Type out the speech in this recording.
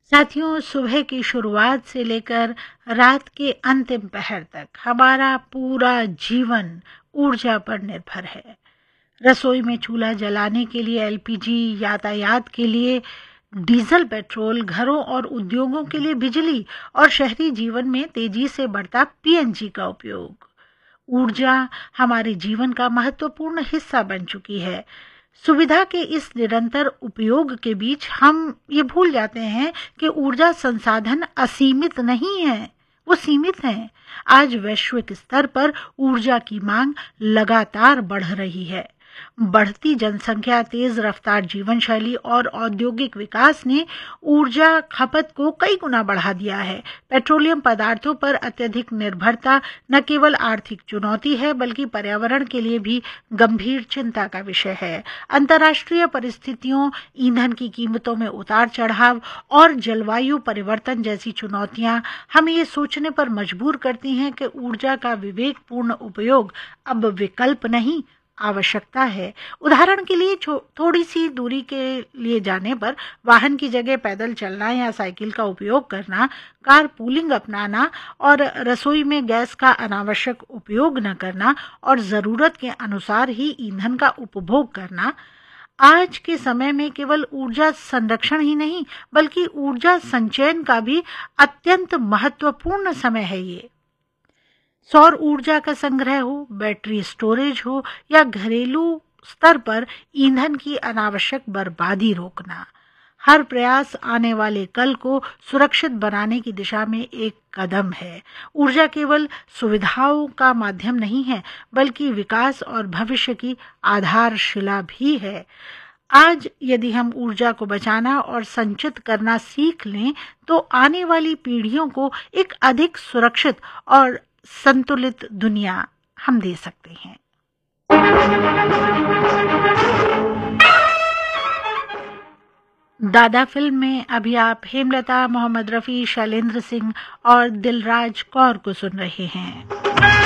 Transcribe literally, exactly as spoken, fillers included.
साथियों, सुबह की शुरुआत से लेकर रात के अंतिम पहर तक हमारा पूरा जीवन ऊर्जा पर निर्भर है। रसोई में चूल्हा जलाने के लिए एल पी जी, यातायात के लिए डीजल पेट्रोल, घरों और उद्योगों के लिए बिजली और शहरी जीवन में तेजी से बढ़ता पी एन जी का उपयोग। ऊर्जा हमारे जीवन का महत्वपूर्ण हिस्सा बन चुकी है। सुविधा के इस निरंतर उपयोग के बीच हम ये भूल जाते हैं कि ऊर्जा संसाधन असीमित नहीं है, वो सीमित हैं। आज वैश्विक स्तर पर ऊर्जा की मांग लगातार बढ़ रही है। बढ़ती जनसंख्या, तेज रफ्तार जीवन शैली और औद्योगिक विकास ने ऊर्जा खपत को कई गुना बढ़ा दिया है। पेट्रोलियम पदार्थों पर अत्यधिक निर्भरता न केवल आर्थिक चुनौती है बल्कि पर्यावरण के लिए भी गंभीर चिंता का विषय है। अंतर्राष्ट्रीय परिस्थितियों, ईंधन की कीमतों में उतार चढ़ाव और जलवायु परिवर्तन जैसी चुनौतियां हमें ये सोचने पर मजबूर करती हैं कि ऊर्जा का विवेकपूर्ण उपयोग अब विकल्प नहीं, आवश्यकता है। उदाहरण के लिए थोड़ी सी दूरी के लिए जाने पर वाहन की जगह पैदल चलना या साइकिल का उपयोग करना, कार पूलिंग अपनाना और रसोई में गैस का अनावश्यक उपयोग न करना और जरूरत के अनुसार ही ईंधन का उपभोग करना आज के समय में केवल ऊर्जा संरक्षण ही नहीं बल्कि ऊर्जा संचयन का भी अत्यंत महत्वपूर्ण समय है। ये सौर ऊर्जा का संग्रह हो, बैटरी स्टोरेज हो या घरेलू स्तर पर ईंधन की अनावश्यक बर्बादी रोकना, हर प्रयास आने वाले कल को सुरक्षित बनाने की दिशा में एक कदम है। ऊर्जा केवल सुविधाओं का माध्यम नहीं है बल्कि विकास और भविष्य की आधारशिला भी है। आज यदि हम ऊर्जा को बचाना और संचित करना सीख लें तो आने वाली पीढ़ियों को एक अधिक सुरक्षित और संतुलित दुनिया हम दे सकते हैं। दादा फिल्म में अभी आप हेमलता, मोहम्मद रफी, शैलेंद्र सिंह और दिलराज कौर को सुन रहे हैं।